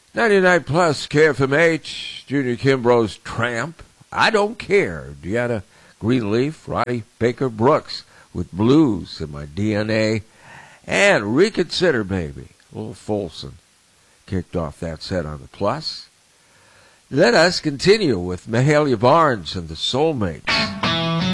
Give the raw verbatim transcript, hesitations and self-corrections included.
ninety-nine plus K F M H, Junior Kimbrough's Tramp. I Don't Care. Deanna Greenleaf, Ronnie Baker Brooks with Blues in My D N A. And Reconsider Baby, Little Folsom, kicked off that set on the Plus. Let us continue with Mahalia Barnes and the Soulmates.